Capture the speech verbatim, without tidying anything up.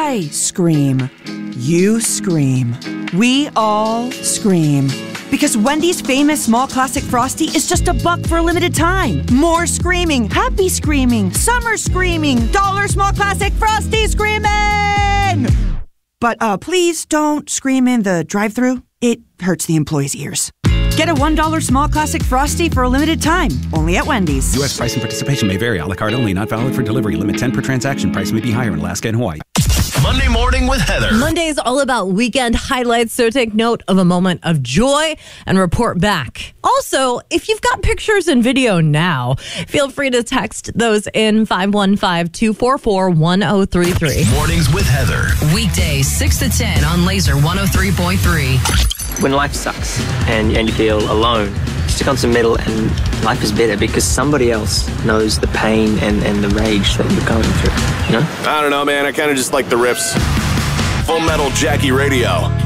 I scream. You scream. We all scream. Because Wendy's famous small classic Frosty is just a buck for a limited time. More screaming, happy screaming, summer screaming, dollar small classic Frosty screaming! But uh, please don't scream in the drive-thru. It hurts the employees' ears. Get a one dollar small classic Frosty for a limited time, only at Wendy's. U S price and participation may vary. A la carte only, not valid for delivery. Limit ten per transaction. Price may be higher in Alaska and Hawaii. Monday Morning with Heather. Monday is all about weekend highlights, so take note of a moment of joy and report back. Also, if you've got pictures and video now, feel free to text those in five one five, two four four, one oh three three. Mornings with Heather. Weekdays six to ten on Laser one oh three point three. When life sucks and, and you feel alone, stick on some metal and life is better because somebody else knows the pain and, and the rage that you're going through, you know? I don't know, man. I kind of just like the riffs. Full Metal Jackie Radio.